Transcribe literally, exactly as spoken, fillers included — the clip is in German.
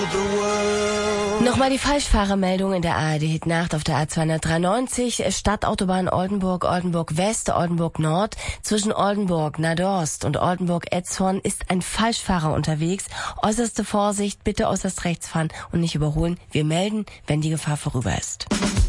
Nochmal die Falschfahrermeldung in der A R D-Hit-Nacht auf der A zweihundertdreiundneunzig, Stadtautobahn Oldenburg, Oldenburg West, Oldenburg Nord. Zwischen Oldenburg, Nadorst und Oldenburg-Etzhorn ist ein Falschfahrer unterwegs. Äußerste Vorsicht, bitte äußerst rechts fahren und nicht überholen. Wir melden, wenn die Gefahr vorüber ist.